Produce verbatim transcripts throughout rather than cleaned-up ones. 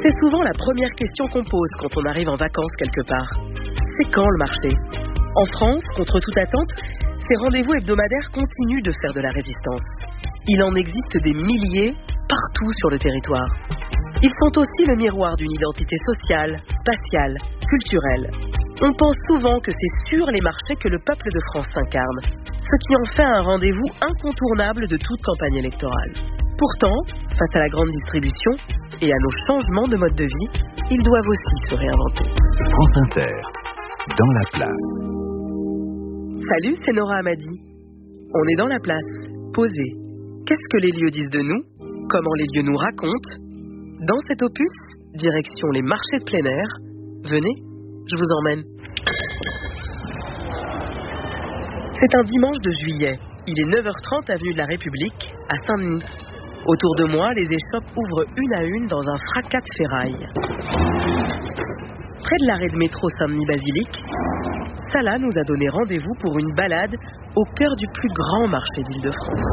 C'est souvent la première question qu'on pose quand on arrive en vacances quelque part. C'est quand le marché ? En France, contre toute attente, ces rendez-vous hebdomadaires continuent de faire de la résistance. Il en existe des milliers partout sur le territoire. Ils sont aussi le miroir d'une identité sociale, spatiale, culturelle. On pense souvent que c'est sur les marchés que le peuple de France s'incarne, ce qui en fait un rendez-vous incontournable de toute campagne électorale. Pourtant, face à la grande distribution et à nos changements de mode de vie, ils doivent aussi se réinventer. France Inter, dans la place. Salut, c'est Nora Hamadi. On est dans la place, posé. Qu'est-ce que les lieux disent de nous ? Comment les lieux nous racontent ? Dans cet opus, direction les marchés de plein air. Venez, je vous emmène. C'est un dimanche de juillet. Il est neuf heures trente avenue de la République, à Saint-Denis. Autour de moi, les échoppes ouvrent une à une dans un fracas de ferraille. Près de l'arrêt de métro Saint-Denis-Basilique, Salah nous a donné rendez-vous pour une balade au cœur du plus grand marché d'Île-de-France.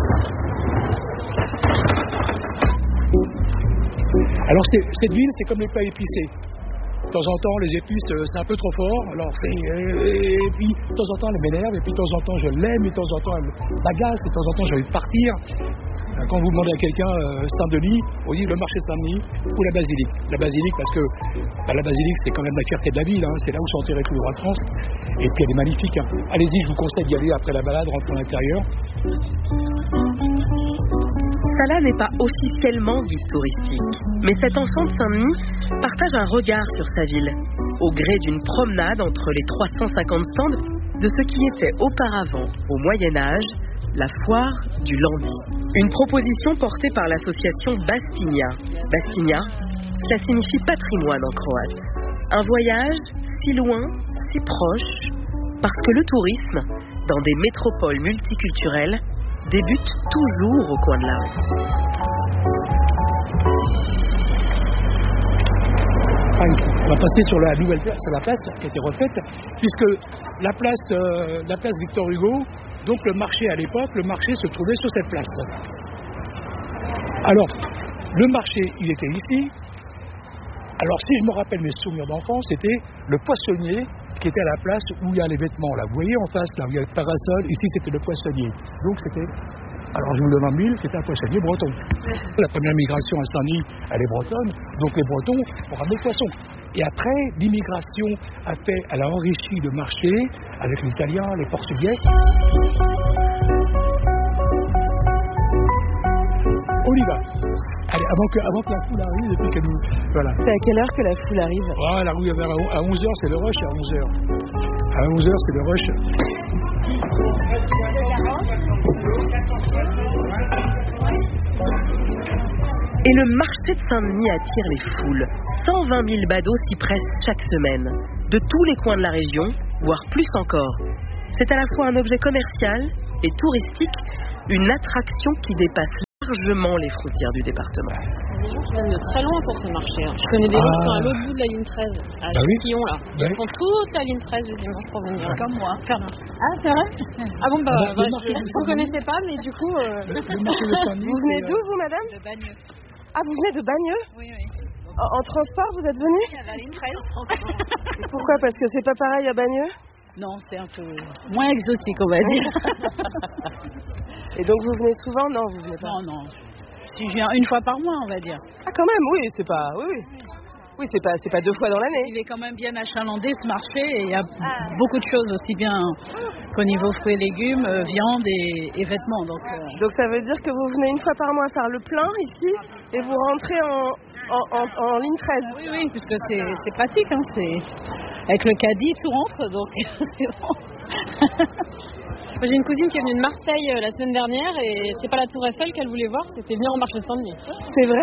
Alors c'est, cette ville, c'est comme les plats épicés. De temps en temps, les épices, c'est un peu trop fort. Alors c'est, et puis, de temps en temps, elle m'énerve, et puis de temps en temps, je l'aime, et de temps en temps, elle m'agace, et de temps en temps, j'ai envie de partir. Quand vous demandez à quelqu'un euh, Saint-Denis, on dit le marché Saint-Denis ou la basilique. La basilique, parce que bah, la basilique, c'est quand même la fierté de la ville. Hein. C'est là où sont enterrés tous les rois de France. Et puis, elle est magnifique. Hein. Allez-y, je vous conseille d'y aller après la balade, rentrer à l'intérieur. Salah n'est pas officiellement guide touristique, mais cet enfant de Saint-Denis partage un regard sur sa ville, au gré d'une promenade entre les trois cent cinquante stands de ce qui était auparavant, au Moyen-Âge, la foire du Landy. Une proposition portée par l'association Bastigna. Bastigna, cela signifie patrimoine en croate. Un voyage si loin, si proche, parce que le tourisme, dans des métropoles multiculturelles, débute toujours au coin de la rue. On va passer sur la nouvelle place, sur la place qui a été refaite, puisque la place, euh, la place Victor Hugo, donc le marché à l'époque, le marché se trouvait sur cette place. Alors, le marché, il était ici. Alors, si je me rappelle mes souvenirs d'enfance, c'était le poissonnier qui était à la place où il y a les vêtements. Là, vous voyez en face, là où il y a le parasol, ici c'était le poissonnier. Donc c'était, alors je vous le donne en mille, c'était un poissonnier breton. La première migration à Saint-Denis, elle est bretonne, donc les Bretons ont ramené le poisson. Et après, l'immigration a fait, elle a enrichi le marché avec les Italiens, les Portugais. On y va. Allez, avant que, avant que la foule arrive, et puis qu'elle nous... Voilà. C'est à quelle heure que la foule arrive ? Ah, la rue à onze heures, c'est le rush, à onze heures. À onze heures, c'est le rush. Et le marché de Saint-Denis attire les foules. cent vingt mille badauds s'y pressent chaque semaine, de tous les coins de la région, voire plus encore. C'est à la fois un objet commercial et touristique, une attraction qui dépasse largement les frontières du département. Il y a des gens qui viennent de très loin pour ce marché. Hein. Je connais des gens ah. qui sont à l'autre bout de la ligne treize, à bah Châtillon, oui. là. Ils bah font oui. toute la ligne treize le dimanche pour venir. Ouais. Comme moi. Ah, c'est vrai ? Ah bon, bah, bah, bah je ne vous connaissais pas, mais du coup... Euh... Le, le marché de Saint-Denis, vous venez d'où, vous, madame ? De Bagneux. Ah, vous venez de Bagneux ? Oui, oui. En, en transport, vous êtes venu ? À la ligne treize. Pourquoi ? Parce que c'est pas pareil à Bagneux ? Non, c'est un peu moins exotique, on va dire. Et donc, vous venez souvent ? Non, vous venez pas. Non, non. Si je viens une fois par mois, on va dire. Ah, quand même, oui, c'est pas... Oui, oui. Oui, c'est pas, c'est pas deux fois dans l'année. Il est quand même bien achalandé, ce marché, et il y a ah. beaucoup de choses, aussi bien qu'au niveau fruits et légumes, euh, viande et, et vêtements. Donc, euh... donc ça veut dire que vous venez une fois par mois faire le plein ici, et vous rentrez en, en, en, en ligne treize. Oui, oui, puisque c'est, c'est pratique, hein, c'est... avec le caddie, tout rentre, donc c'est bon. J'ai une cousine qui est venue de Marseille euh, la semaine dernière, et c'est pas la Tour Eiffel qu'elle voulait voir, c'était venir au marché de Saint-Denis. C'est vrai ?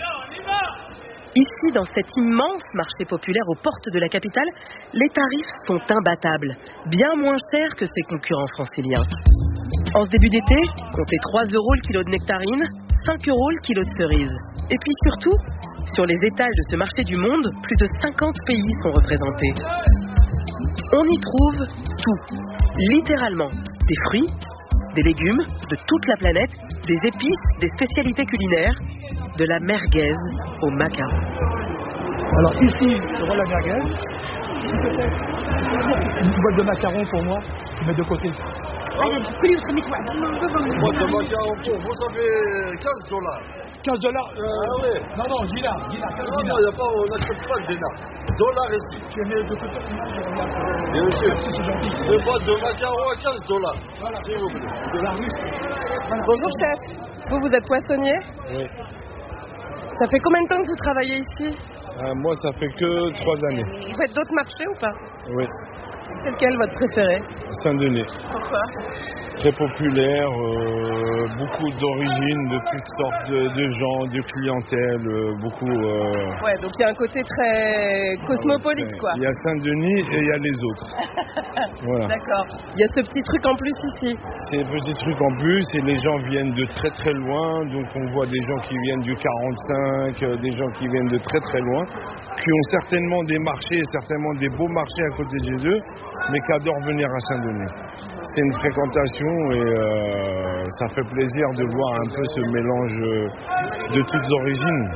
Ici, dans cet immense marché populaire aux portes de la capitale, les tarifs sont imbattables, bien moins chers que ses concurrents franciliens. En ce début d'été, comptez trois euros le kilo de nectarines, cinq euros le kilo de cerises. Et puis surtout, sur les étals de ce marché du monde, plus de cinquante pays sont représentés. On y trouve tout, littéralement, des fruits, des légumes de toute la planète, des épices, des spécialités culinaires, de la merguez au macaron. Alors ici, je vois la merguez. Ici peut-être une boîte de macarons pour moi, je mets de côté. Boîte de macarons pour vous, ça fait quinze dollars. quinze dollars euh... Ah oui. Non, non, dinar, dinar, quinze Non, dinar. non, y a pas, on n'accepte pas de dinar. Dollars ici. Tu mets de côté, je regarde. Bien sûr. Merci, c'est gentil. Une boîte de macarons à quinze dollars. Voilà, s'il vous plaît. de la russe. Voilà. Bonjour chef, vous vous êtes poissonnier? Oui. Ça fait combien de temps que vous travaillez ici? Euh, moi, ça fait que trois années. Vous faites d'autres marchés ou pas? Oui. C'est lequel votre préféré? Saint-Denis. Pourquoi? Très populaire, euh, beaucoup d'origines, de toutes sortes de, de gens, de clientèle, euh, beaucoup... Euh, Ouais, donc il y a un côté très cosmopolite, quoi. Il y a Saint-Denis et il y a les autres. Voilà. D'accord. Il y a ce petit truc en plus ici. C'est des petits trucs en plus et les gens viennent de très très loin. Donc on voit des gens qui viennent du quarante-cinq, euh, des gens qui viennent de très très loin, qui ont certainement des marchés, certainement des beaux marchés à côté de chez eux, mais qui adorent venir à Saint-Denis. C'est une fréquentation et euh, ça fait plaisir de voir un peu ce mélange de toutes origines.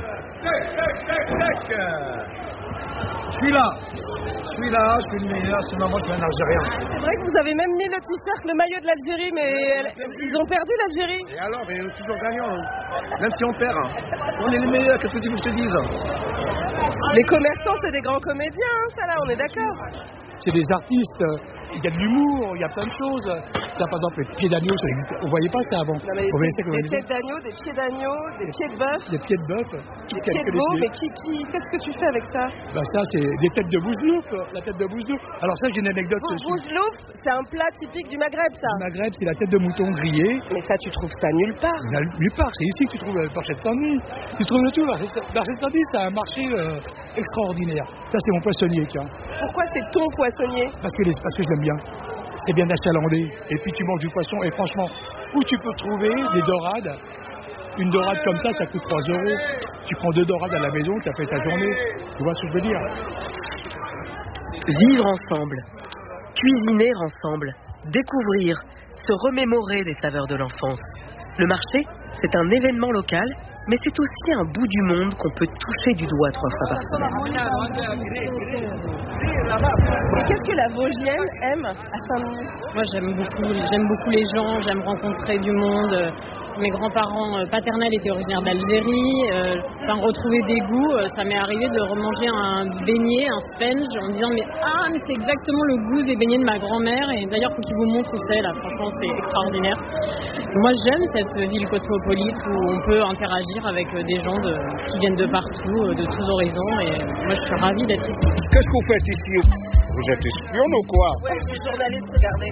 Je suis là. Je suis là, je suis le meilleur, sinon moi je suis un Algérien. C'est vrai que vous avez même mis le t-shirt, le maillot de l'Algérie, mais ils ont perdu l'Algérie. Et alors, mais on est toujours gagnant, hein. Même si on perd. Hein. On est les meilleurs, qu'est-ce que tu veux que je te dise? Les commerçants, c'est des grands comédiens, hein, ça là, on est d'accord. C'est des artistes, il y a de l'humour, il y a plein de choses. Ça, par exemple, les pieds d'agneau, ça existe. On voyait pas ça avant. Non, mais On voyait ça des comme têtes d'agneau, des pieds d'agneau, des pieds de bœuf, des pieds de bœuf, des pieds de veau, mais qui, qui, qu'est-ce que tu fais avec ça? Bah ça, c'est des têtes de bouzlouf, la tête de bouzlouf. Alors ça, j'ai une anecdote dessus. Bouzlouf, c'est un plat typique du Maghreb, ça. Le Maghreb, c'est la tête de mouton grillée. Mais ça, tu trouves ça nulle part. Il y a nulle part, c'est ici que tu trouves le marché de Saint-Denis. Tu trouves de tout. Le marché de Saint-Denis, c'est un marché euh, extraordinaire. Ça, c'est mon poissonnier, tiens. Pourquoi c'est ton poissonnier? Parce que, les, parce que je l'aime bien. C'est bien achalandé. Et puis tu manges du poisson. Et franchement, où tu peux trouver des dorades? Une dorade comme ça, ça coûte trois euros. Tu prends deux dorades à la maison, ça fait ta journée. Tu vois ce que je veux dire? Vivre ensemble, cuisiner ensemble, découvrir, se remémorer des saveurs de l'enfance. Le marché, c'est un événement local, mais c'est aussi un bout du monde qu'on peut toucher du doigt trois fois par semaine. Et qu'est-ce que la Vosgienne aime à Saint-Denis? Moi, j'aime beaucoup, j'aime beaucoup les gens, j'aime rencontrer du monde. Mes grands-parents euh, paternels étaient originaires d'Algérie. Euh, enfin, retrouver des goûts, euh, ça m'est arrivé de remanger un beignet, un sponge, en me disant mais ah mais c'est exactement le goût des beignets de ma grand-mère. Et d'ailleurs, faut qu'il vous montre où c'est là. Franchement, c'est extraordinaire. Moi, j'aime cette ville cosmopolite où on peut interagir avec des gens de, qui viennent de partout, de tous horizons. Et moi, je suis ravie d'être ici. Qu'est-ce que vous faites ici? Vous êtes espion ou quoi? Ouais, je suis journaliste, regardez.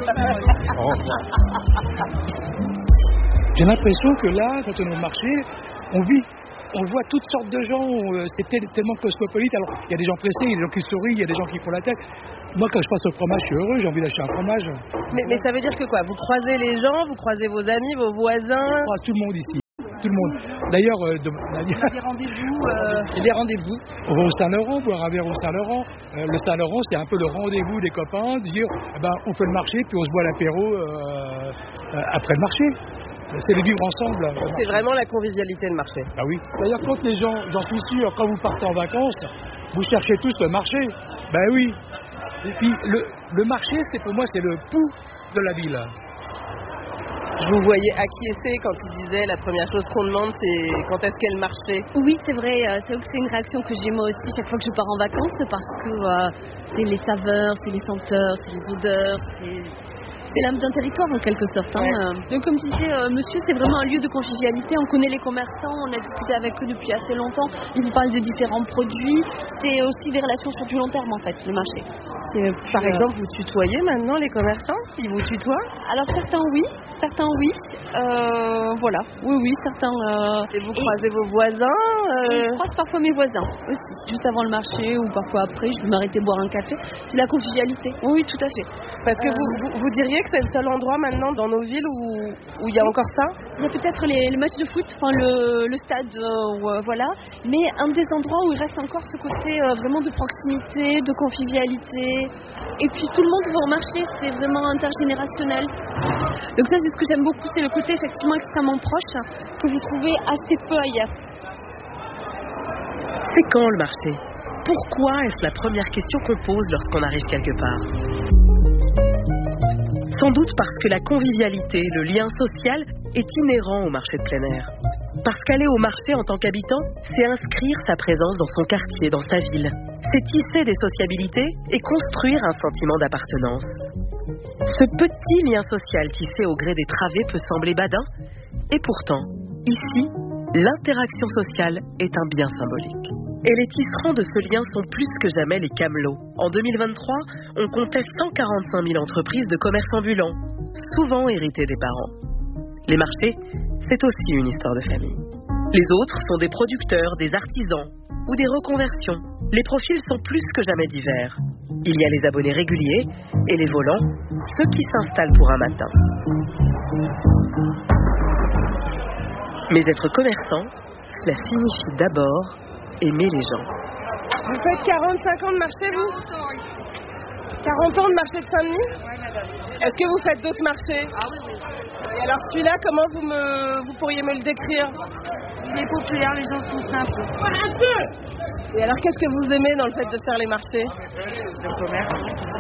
J'ai l'impression que là, quand on est au marché, on vit, on voit toutes sortes de gens, euh, c'est tel- tellement cosmopolite. Alors, il y a des gens pressés, il y a des gens qui sourient, il y a des gens qui font la tête. Moi, quand je passe au fromage, je suis heureux, j'ai envie d'acheter un fromage. Mais, mais ça veut dire que quoi? Vous croisez les gens, vous croisez vos amis, vos voisins? Je croise tout le monde ici, tout le monde. D'ailleurs, euh, de- Des rendez-vous euh... il y a des rendez-vous. On va au Saint-Laurent, boire un verre au Saint-Laurent. Euh, le Saint-Laurent, c'est un peu le rendez-vous des copains, de dire, eh ben, on fait le marché, puis on se boit l'apéro euh, euh, après le marché. C'est le vivre ensemble. C'est vraiment la convivialité de marché. Ah oui. D'ailleurs, quand les gens, j'en suis sûr, quand vous partez en vacances, vous cherchez tous le marché. Ben oui. Et puis, le, le marché, c'est pour moi, c'est le pouls de la ville. Je vous voyais acquiescer quand il disait la première chose qu'on demande, c'est quand est-ce qu'est le marché. Oui, c'est vrai, euh, c'est c'est une réaction que j'ai moi aussi chaque fois que je pars en vacances parce que euh, c'est les saveurs, c'est les senteurs, c'est les odeurs, c'est... C'est l'âme d'un territoire en quelque sorte. Hein. Ouais. Donc comme disait euh, monsieur, c'est vraiment un lieu de convivialité. On connaît les commerçants, on a discuté avec eux depuis assez longtemps. Ils vous parlent de différents produits. C'est aussi des relations sur du long terme en fait, le marché. C'est, Par euh, exemple, vous tutoyez maintenant les commerçants? Ils vous tutoient? Alors certains oui, certains oui. Euh, voilà, oui oui, certains. Euh, Et vous croisez vos voisins Et euh... je croise parfois mes voisins aussi, juste avant le marché ou parfois après, je vais m'arrêter boire un café. C'est la convivialité, oui, tout à fait. Parce que Euh, vous, vous, vous diriez que c'est le seul endroit maintenant dans nos villes où où il y a encore ça? Il y a peut-être les, les matchs de foot, enfin le, le stade, euh, où, euh, voilà, mais un des endroits où il reste encore ce côté euh, vraiment de proximité, de convivialité. Et puis tout le monde va au marché, c'est vraiment intergénérationnel. Donc ça, c'est ce que j'aime beaucoup, c'est le côté effectivement extrêmement proche que vous trouvez assez peu ailleurs. C'est quand le marché? Pourquoi est-ce la première question qu'on pose lorsqu'on arrive quelque part? Sans doute parce que la convivialité, le lien social est inhérent au marché de plein air. Parce qu'aller au marché en tant qu'habitant, c'est inscrire sa présence dans son quartier, dans sa ville. C'est tisser des sociabilités et construire un sentiment d'appartenance. Ce petit lien social tissé au gré des travées peut sembler badin, et pourtant, ici, l'interaction sociale est un bien symbolique. Et les tisserands de ce lien sont plus que jamais les camelots. En deux mille vingt-trois, on comptait cent quarante-cinq mille entreprises de commerce ambulant, souvent héritées des parents. Les marchés, c'est aussi une histoire de famille. Les autres sont des producteurs, des artisans ou des reconversions. Les profils sont plus que jamais divers. Il y a les abonnés réguliers et les volants, ceux qui s'installent pour un matin. Mais être commerçant, cela signifie d'abord aimer les gens. Vous faites quarante-cinq ans de marché, vous? quarante ans de marché de Saint-Denis? Oui, madame. Est-ce que vous faites d'autres marchés? Ah oui, oui. Et alors celui-là, comment vous, me, vous pourriez me le décrire? Il est populaire, les gens sont simples. Et alors qu'est-ce que vous aimez dans le fait de faire les marchés? Le commerce.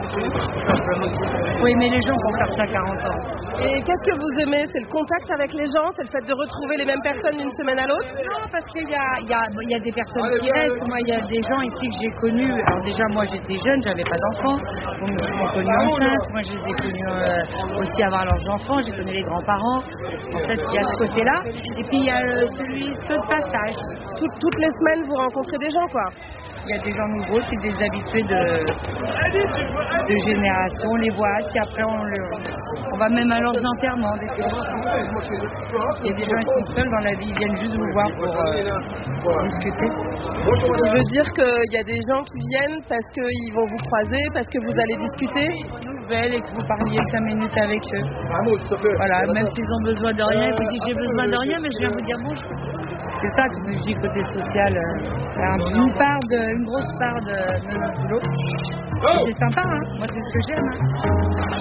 Oui, mais les gens vont faire ça quarante ans. Et qu'est-ce que vous aimez? C'est le contact avec les gens? C'est le fait de retrouver les mêmes personnes d'une semaine à l'autre? Non, parce qu'il y a, il y, a, il y a des personnes qui restent. Moi, il y a des gens ici que j'ai connus. Alors déjà, moi, j'étais jeune, j'avais pas d'enfants. Bon, ils m'ont connus enceintes. Moi, je les ai connus euh, aussi avoir leurs enfants. J'ai connu les grands-parents. En fait, il y a ce côté-là. Et puis, il y a euh, celui, ceux de passage. Tout, toutes les semaines, vous rencontrez des gens, quoi? Il y a des gens nouveaux, puis des habitués de, de génération, on les voit, puis après on, le, on va même à leurs enterrements. Des fois. Il y a des gens qui sont seuls dans la vie, ils viennent juste vous voir pour, euh, pour discuter. Ça veut dire qu'il y a des gens qui viennent parce qu'ils vont vous croiser, parce que vous allez discuter? Nouvelles et que vous parliez cinq minutes avec eux. Voilà, même s'ils ont besoin de rien, vous dites j'ai besoin de rien, mais je viens vous dire bonjour. C'est ça que je dis côté social, euh, une part de, une grosse part de, de notre boulot. C'est sympa, hein. Moi c'est ce que j'aime. Hein.